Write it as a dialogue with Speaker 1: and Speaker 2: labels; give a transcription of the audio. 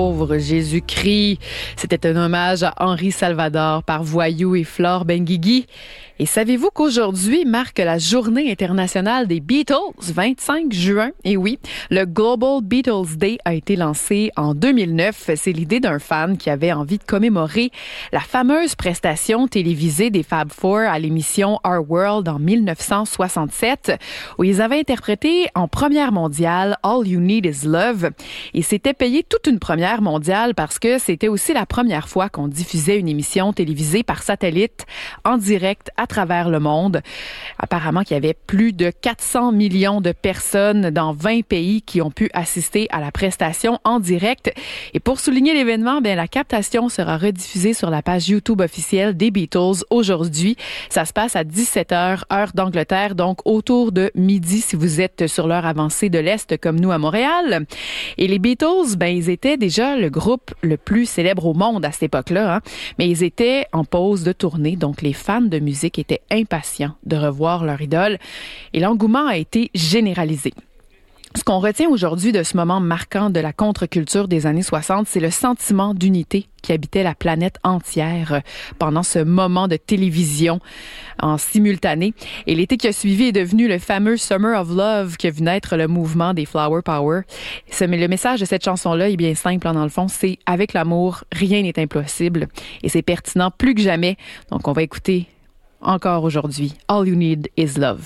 Speaker 1: Pauvre Jésus-Christ. C'était un hommage à Henri Salvador par Voyou et Flore Benguigui. Et savez-vous qu'aujourd'hui marque la journée internationale des Beatles, 25 juin? Et oui, le Global Beatles Day a été lancé en 2009. C'est l'idée d'un fan qui avait envie de commémorer la fameuse prestation télévisée des Fab Four à l'émission Our World en 1967, où ils avaient interprété en première mondiale All You Need Is Love. Et c'était payé toute une première mondiale parce que c'était aussi la première fois qu'on diffusait une émission télévisée par satellite en direct à travers le monde. Apparemment qu'il y avait plus de 400 millions de personnes dans 20 pays qui ont pu assister à la prestation en direct. Et pour souligner l'événement, la captation sera rediffusée sur la page YouTube officielle des Beatles aujourd'hui. Ça se passe à 17h, heure d'Angleterre, donc autour de midi si vous êtes sur l'heure avancée de l'Est comme nous à Montréal. Et les Beatles, ils étaient déjà le groupe le plus célèbre au monde à cette époque-là, mais ils étaient en pause de tournée, donc les fans de musique étaient impatients de revoir leur idole et l'engouement a été généralisé. Ce qu'on retient aujourd'hui de ce moment marquant de la contre-culture des années 60, c'est le sentiment d'unité qui habitait la planète entière pendant ce moment de télévision en simultané. Et l'été qui a suivi est devenu le fameux Summer of Love qui a vu naître le mouvement des Flower Power. Mais le message de cette chanson-là est bien simple, dans le fond, c'est « Avec l'amour, rien n'est impossible ». Et c'est pertinent plus que jamais. Donc, on va écouter encore aujourd'hui « All You Need Is Love ».